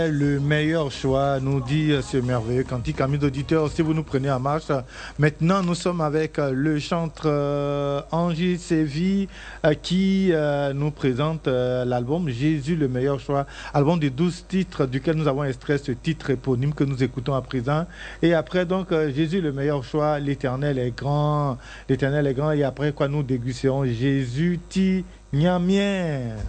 Le meilleur choix, nous dit ce merveilleux cantique. Amis d'auditeurs, si vous nous prenez en marche, maintenant nous sommes avec le chanteur Angie Séville qui nous présente l'album Jésus le meilleur choix, album de 12 titres duquel nous avons extrait ce titre éponyme que nous écoutons à présent. Et après donc Jésus le meilleur choix, l'Éternel est grand, et après quoi nous dégusterons Jésus ti Niamien.